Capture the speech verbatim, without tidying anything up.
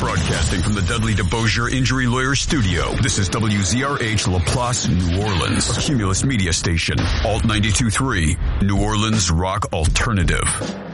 Broadcasting from the Dudley DeBosier Injury Lawyer Studio, this is W Z R H LaPlace, New Orleans, a Cumulus Media Station, Alt ninety-two point three, New Orleans Rock Alternative.